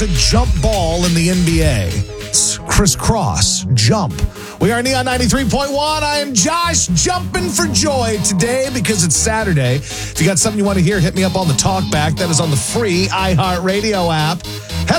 The jump ball in the NBA. It's crisscross, jump. We are Neon 93.1. I am Josh, jumping for joy today because it's Saturday. If you got something you want to hear, hit me up on the talkback. That is on the free iHeartRadio app.